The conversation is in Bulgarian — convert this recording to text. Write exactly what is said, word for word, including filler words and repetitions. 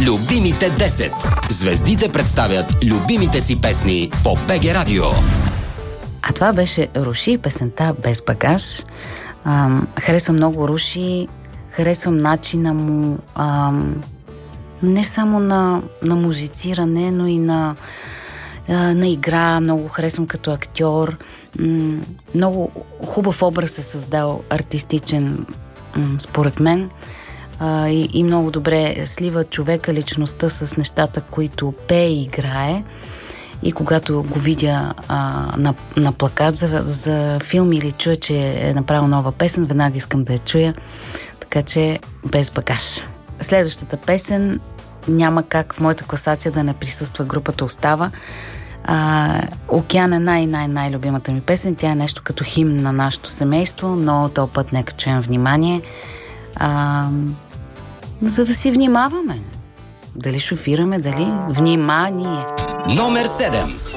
Любимите десет. Звездите представят любимите си песни по БГ Радио. А това беше Руши, песента Без багаж. Ам, харесвам много Руши, харесвам начина му ам, не само на, на музициране, но и на, а, на игра. Много харесвам като актьор. М- много хубав образ е създал, артистичен, м- според мен. А, и, и много добре слива човека, личността с нещата, които пее и играе. И когато го видя а, на, на плакат за, за филм или чуя, че е направил нова песен, веднага искам да я чуя. Така че Без багаж. Следващата песен няма как в моята класация да не присъства групата Остава. А, Океан е най-най-най-любимата ми песен. Тя е нещо като химн на нашето семейство, но този път нека чуем внимание. А, за да си внимаваме. Дали шофираме, дали внимание. Номер седем.